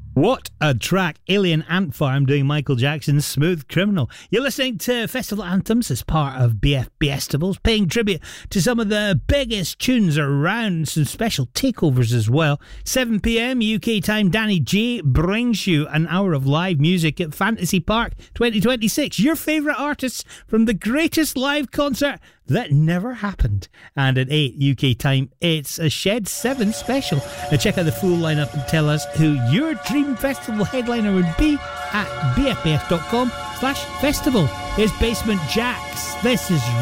What a track. Alien Ant Farm doing Michael Jackson's Smooth Criminal. You're listening to Festival Anthems as part of BF Festivals, paying tribute to some of the biggest tunes around, some special takeovers as well. 7 p.m. UK time, Danny J brings you an hour of live music at Fantasy Park 2026. Your favourite artists from the greatest live concert that never happened. And at 8 UK time, it's a Shed 7 special. Now check out the full lineup and tell us who your dream festival headliner would be at bfbs.com/festival. Here's Basement Jaxx. This is